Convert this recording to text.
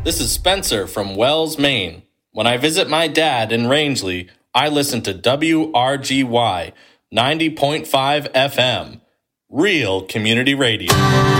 This is Spencer from Wells, Maine. When I visit my dad in Rangeley, I listen to WRGY 90.5 FM, real community radio.